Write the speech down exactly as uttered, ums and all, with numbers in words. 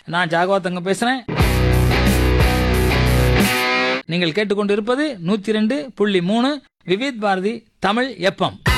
நான் ஜாகவா பேசுறேன். நீங்கள் கேட்டுக்கொண்டிருப்பது நூத்தி ரெண்டு புள்ளி மூணு விவித் பாரதி தமிழ் எஃப்எம்.